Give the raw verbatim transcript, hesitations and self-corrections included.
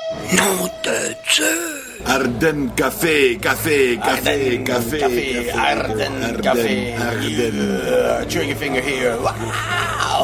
Nom de Dieu! Ardennes Café, café, café, Ardennes café, Café, Ardennes Café. Ardennes. Yeah. Trigger finger here. Wow.